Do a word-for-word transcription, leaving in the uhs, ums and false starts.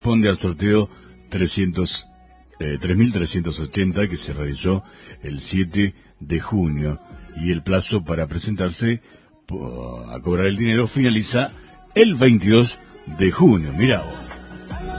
corresponde al sorteo trescientos, eh, tres mil trescientos ochenta que se realizó el siete de junio y el plazo para presentarse a cobrar el dinero finaliza el veintidós de junio. Mirá vos.